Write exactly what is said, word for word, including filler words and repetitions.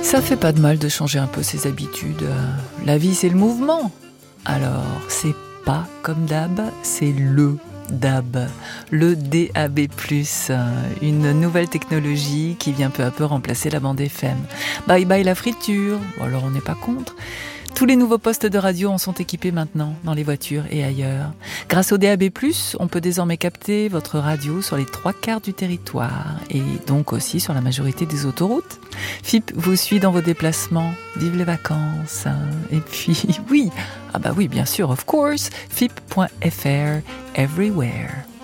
Ça fait pas de mal de changer un peu ses habitudes. La vie, c'est le mouvement. Alors, c'est pas comme d'hab, c'est le D A B, le D A B plus, une nouvelle technologie qui vient peu à peu remplacer la bande F M. Bye bye la friture, alors on n'est pas contre. Tous les nouveaux postes de radio en sont équipés maintenant, dans les voitures et ailleurs. Grâce au D A B plus, on peut désormais capter votre radio sur les trois quarts du territoire, et donc aussi sur la majorité des autoroutes. F I P vous suit dans vos déplacements, vive les vacances. Et puis, oui, ah bah oui, bien sûr, of course, F I P point F R, everywhere.